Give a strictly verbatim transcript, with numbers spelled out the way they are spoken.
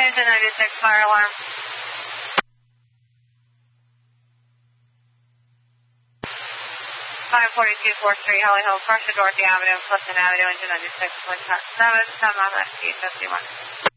Engine ninety-six, fire alarm. five forty-two forty-three, Holly Hill, Prussia, Dorothy Avenue, Clifton Avenue, Engine ninety-six, wind cut seven, seven on S T fifty-one.